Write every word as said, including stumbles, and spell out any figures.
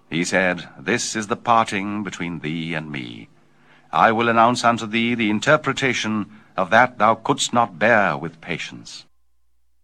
He said, This is the parting between thee and me. I will announce unto thee the interpretation of that thou couldst not bear with patience.